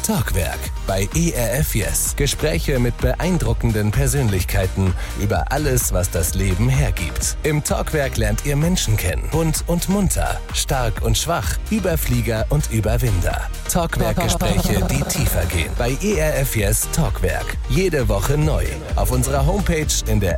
Talkwerk bei ERF Yes. Gespräche mit beeindruckenden Persönlichkeiten über alles, was das Leben hergibt. Im Talkwerk lernt ihr Menschen kennen. Bunt und munter, stark und schwach, Überflieger und Überwinder. Talkwerk-Gespräche, die tiefer gehen. Bei ERF Yes Talkwerk. Jede Woche neu. Auf unserer Homepage, in der